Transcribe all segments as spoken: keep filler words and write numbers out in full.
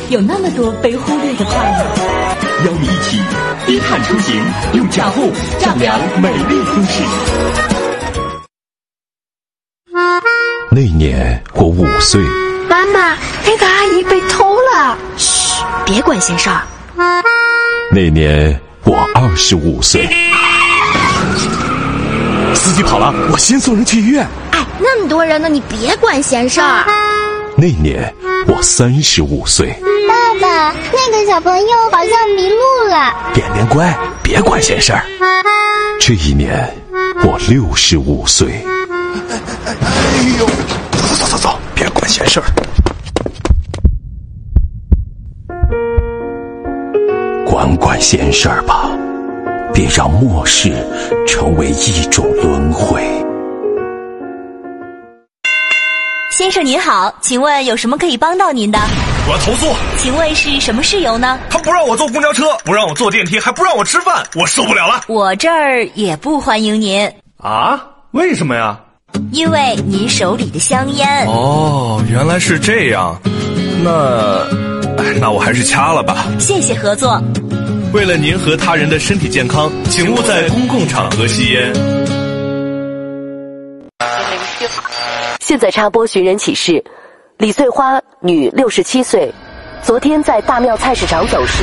有那么多被忽略的快乐。 邀你一起低碳出行，用脚步丈量美丽都市。 那年我五岁。 妈妈，那个阿姨被偷了。 嘘，别管闲事儿。 那年我二十五岁。 司机跑了，我先送人去医院。 哎，那么多人呢，你别管闲事儿。 那年我三十五岁。 爸爸，那个小朋友好像迷路了。 便便乖，别管闲事儿。 这一年我六十五岁。 哎呦，走走走走，别管闲事儿。 管管闲事儿吧，别让末世成为一种轮回。 先生您好，请问有什么可以帮到您的？ 我要投诉。 请问是什么事由呢？ 他不让我坐公交车，不让我坐电梯，还不让我吃饭，我受不了了。 我这儿也不欢迎您。 啊？为什么呀？ 因为您手里的香烟。 哦，原来是这样。那那我还是掐了吧。 谢谢合作。 为了您和他人的身体健康，请勿在公共场合吸烟。 现在插播寻人启事：李翠花，女，六十七岁，昨天在大庙菜市场走失。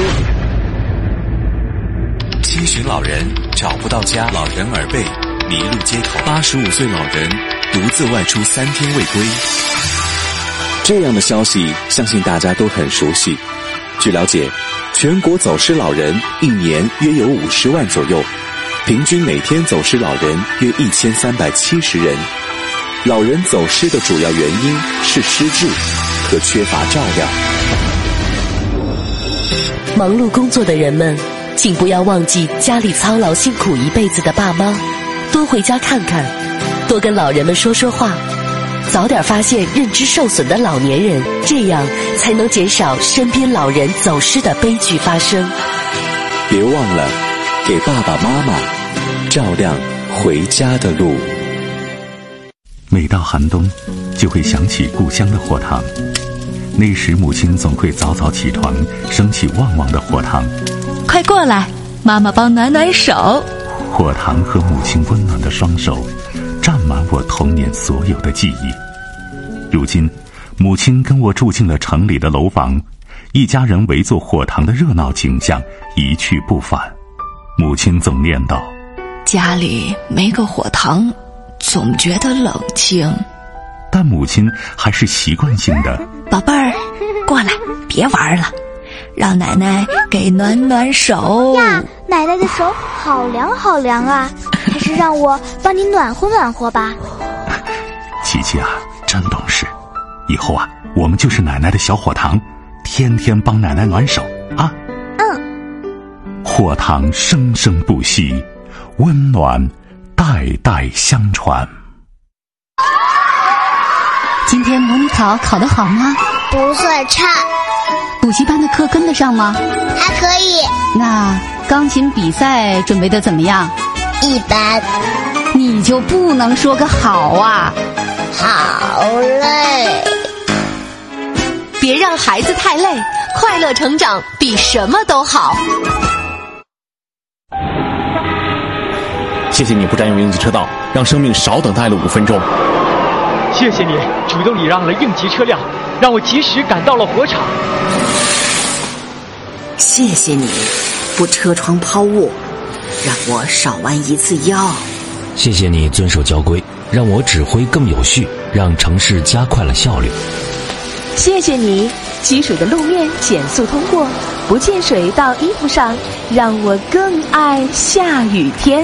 七旬老人找不到家，老人耳背，迷路街头。八十五岁老人独自外出三天未归。 这样的消息，相信大家都很熟悉。据了解，全国走失老人一年约有五十万左右，平均每天走失老人约一千三百七十人。老人走失的主要原因是失智和缺乏照料。 忙碌工作的人们，请不要忘记家里操劳辛苦一辈子的爸妈，多回家看看，多跟老人们说说话，早点发现认知受损的老年人，这样才能减少身边老人走失的悲剧发生。 别忘了给爸爸妈妈照亮回家的路。 每到寒冬，就会想起故乡的火塘。那时母亲总会早早起床，升起旺旺的火塘。 快过来，妈妈帮暖暖手。 火塘和母亲温暖的双手，占满我童年所有的记忆。如今，母亲跟我住进了城里的楼房，一家人围坐火塘的热闹景象一去不返。母亲总念叨： 家里没个火塘，总觉得冷清。 但母亲还是习惯性的： 宝贝儿，过来，别玩了，让奶奶给暖暖手呀。奶奶的手好凉好凉啊，还是让我帮你暖和暖和吧。 琪琪啊，真懂事，以后啊，我们就是奶奶的小火塘，天天帮奶奶暖手啊。 嗯。 火塘生生不息，温暖代代相传。 今天模拟考考得好吗？ 不算差。 补习班的课跟得上吗？ 还可以。 那钢琴比赛准备得怎么样？ 一般。 你就不能说个好啊？ 好累。 别让孩子太累，快乐成长比什么都好。 谢谢你不占用应急车道，让生命少等待了五分钟。 谢谢你主动礼让了应急车辆，让我及时赶到了火场。 谢谢你不车窗抛物，让我少弯一次腰。 谢谢你遵守交规，让我指挥更有序，让城市加快了效率。 谢谢你积水的路面减速通过，不溅水到衣服上，让我更爱下雨天。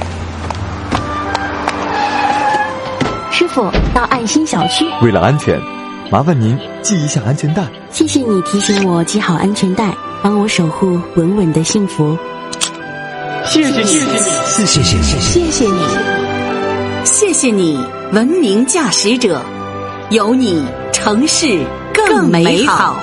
师傅，到爱心小区。 为了安全，麻烦您系一下安全带。 谢谢你提醒我系好安全带，帮我守护稳稳的幸福。 谢谢谢谢你， 谢谢谢谢谢谢你， 谢谢你，文明驾驶者，有你城市更美好。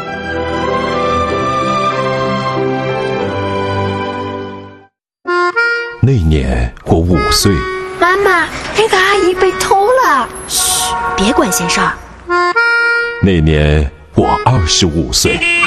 那年我五岁。 妈妈，那个阿姨被偷了。 嘘，别管闲事儿。 那年我二十五岁。